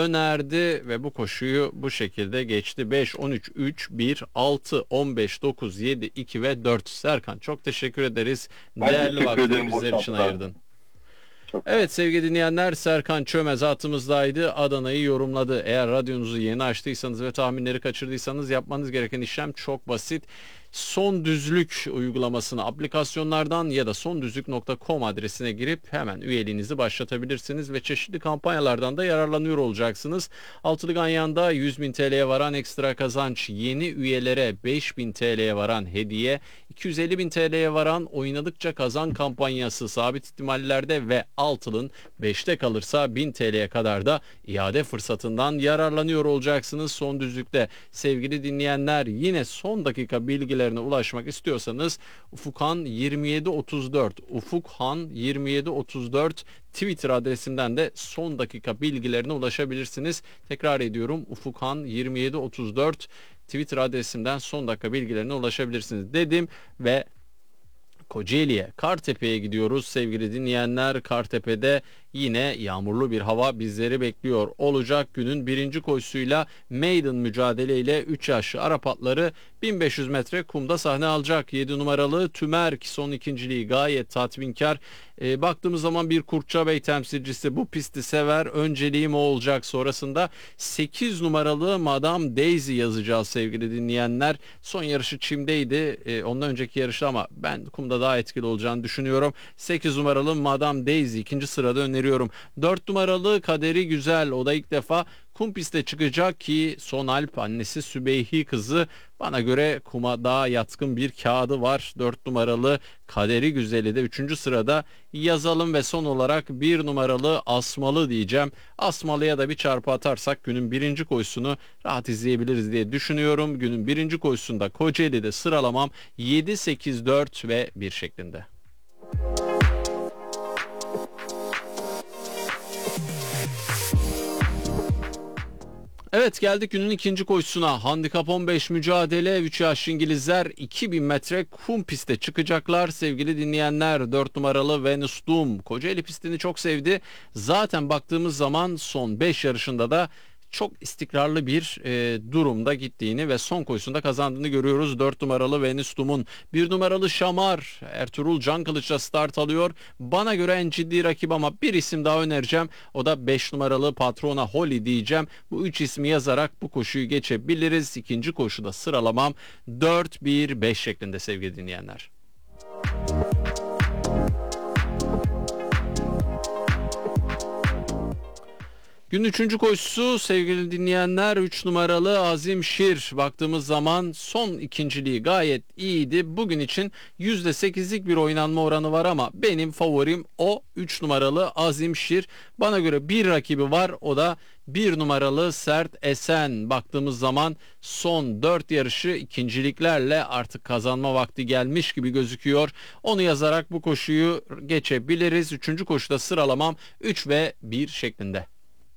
önerdi ve bu koşuyu bu şekilde geçti. 5, 13, 3, 1, 6, 15, 9, 7, 2 ve 4. Serkan, çok teşekkür ederiz. Ben Değerli teşekkür vaktini ederim bizler için boşaltılar. ayırdın. Çok sağ ol. Evet sevgili dinleyenler, Serkan Çömez hattımızdaydı. Adana'yı yorumladı. Eğer radyonuzu yeni açtıysanız ve tahminleri kaçırdıysanız yapmanız gereken işlem çok basit. Son Düzlük uygulamasını aplikasyonlardan ya da sondüzlük.com adresine girip hemen üyeliğinizi başlatabilirsiniz ve çeşitli kampanyalardan da yararlanıyor olacaksınız. Altılı Ganyan'da 100.000 TL'ye varan ekstra kazanç, yeni üyelere 5.000 TL'ye varan hediye, 250.000 TL'ye varan oynadıkça kazan kampanyası sabit ihtimallerde ve Altıl'ın 5'te kalırsa 1000 TL'ye kadar da iade fırsatından yararlanıyor olacaksınız Son Düzlük'te. Sevgili dinleyenler, yine son dakika bilgilerine ulaşmak istiyorsanız Ufukhan 2734 Ufukhan 2734 Twitter adresimden de son dakika bilgilerine ulaşabilirsiniz. Tekrar ediyorum, Ufukhan 2734 Twitter adresimden son dakika bilgilerine ulaşabilirsiniz dedim ve Kocaeli'ye, Kartepe'ye gidiyoruz sevgili dinleyenler. Kartepe'de yine yağmurlu bir hava bizleri bekliyor olacak. Günün birinci koşusuyla maiden mücadeleyle 3 yaşlı Arap atları 1500 metre kumda sahne alacak. 7 numaralı Tümerk son ikinciliği gayet tatminkar. Baktığımız zaman bir Kurtçabey temsilcisi bu pisti sever. Önceliğim o olacak. Sonrasında 8 numaralı Madame Daisy yazacağız sevgili dinleyenler. Son yarışı çimdeydi. Ondan önceki yarışta ama ben kumda daha etkili olacağını düşünüyorum. 8 numaralı Madame Daisy ikinci sırada öneriyorum. 4 numaralı Kaderi Güzel, o da ilk defa kum piste çıkacak ki Son Alp annesi Sübeyhi kızı, bana göre kuma daha yatkın bir kağıdı var. 4 numaralı Kaderi Güzel'i de 3. sırada yazalım ve son olarak 1 numaralı Asmalı diyeceğim. Asmalı'ya da bir çarpı atarsak günün birinci koşusunu rahat izleyebiliriz diye düşünüyorum. Günün birinci koşusunda Kocaeli'de sıralamam 7, 8, 4 ve 1 şeklinde. Evet, geldik günün ikinci koşusuna. Handikap 15 mücadele. 3 yaşlı İngilizler 2000 metre kum piste çıkacaklar. Sevgili dinleyenler, 4 numaralı Venus Doom Kocaeli pistini çok sevdi. Zaten baktığımız zaman son 5 yarışında da çok istikrarlı bir durumda gittiğini ve son koşusunda kazandığını görüyoruz. 4 numaralı Venus Doom'un. 1 numaralı Şamar Ertuğrul Can Kılıç'la start alıyor. Bana göre en ciddi rakip ama bir isim daha önereceğim. O da 5 numaralı Patrona Holly diyeceğim. Bu 3 ismi yazarak bu koşuyu geçebiliriz. İkinci koşuda sıralamam 4-1-5 şeklinde sevgili dinleyenler. Günün 3. koşusu sevgili dinleyenler, 3 numaralı Azim Şir. Baktığımız zaman son ikinciliği gayet iyiydi. Bugün için %8'lik bir oynanma oranı var ama benim favorim o 3 numaralı Azim Şir. Bana göre bir rakibi var, o da 1 numaralı Sert Esen. Baktığımız zaman son 4 yarışı ikinciliklerle artık kazanma vakti gelmiş gibi gözüküyor. Onu yazarak bu koşuyu geçebiliriz. 3. koşuda sıralamam 3 ve 1 şeklinde.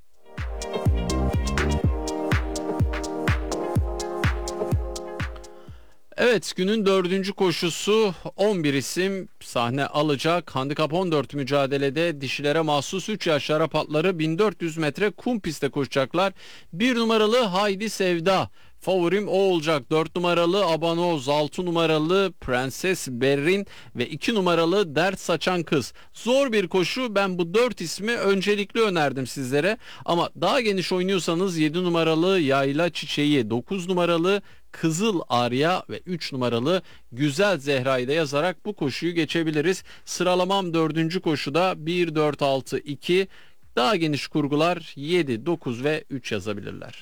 Evet, günün 4. koşusu 11 isim sahne alacak. Handikap 14 mücadelede dişilere mahsus 3 yaş Arap atları 1400 metre kum pistte koşacaklar. 1 numaralı Haydi Sevda favorim o olacak. 4 numaralı Abanoz, 6 numaralı Prenses Berrin ve 2 numaralı Dert Saçan Kız. Zor bir koşu. Ben bu 4 ismi öncelikli önerdim sizlere. Ama daha geniş oynuyorsanız 7 numaralı Yayla Çiçeği, 9 numaralı Kızıl Arya ve 3 numaralı Güzel Zehra'yı da yazarak bu koşuyu geçebiliriz. Sıralamam 4. koşuda 1, 4, 6, 2. Daha geniş kurgular 7, 9 ve 3 yazabilirler.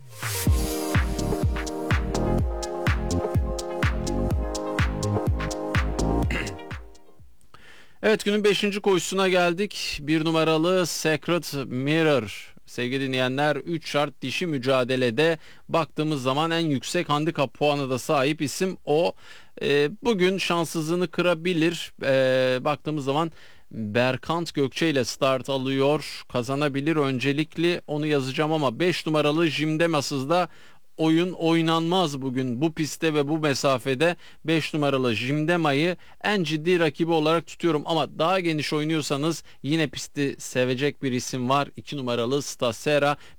Evet, günün 5. koşusuna geldik. 1 numaralı Secret Mirror. Sevgili dinleyenler, 3 şart dişi mücadelede baktığımız zaman en yüksek handikap puanı da sahip isim o. Bugün şanssızlığını kırabilir. Baktığımız zaman Berkant Gökçe ile start alıyor. Kazanabilir, öncelikli onu yazacağım ama 5 numaralı Jimdemasız'da oyun oynanmaz bugün bu pistte ve bu mesafede. 5 numaralı Jimdema'yı en ciddi rakibi olarak tutuyorum ama daha geniş oynuyorsanız yine pisti sevecek bir isim var. 2 numaralı Stasera.